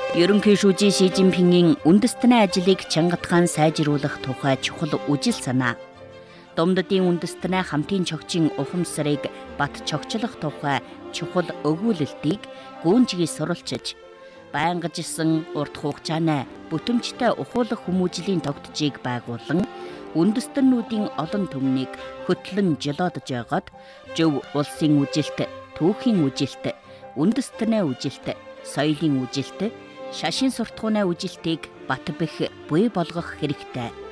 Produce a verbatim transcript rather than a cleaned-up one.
Ерөнхий шүүжийн Ши Жинпингийн үндэстний ажлыг чангатхан сайжруулах тухай чухал үжил санаа. Домдодын үндэстний хамтын чогчийн ухамсарыг бат чогчлох тухай чухал өгүүлэлтийг гүнжгий суралцж, байнгажсэн урт хугацааны бүтэмжтэй ухуулах хүмүүжлийн тогтжийг байгуулан үндэстнүүдийн олон түмнийг хөтлөн жолоодж байгаад зөв улсын үжилт, түүхийн үжилт, үндэстний үжилт, соёлын үжилт, шашин суртахууны үжилтийг бат бэх буй болгох хэрэгтэй.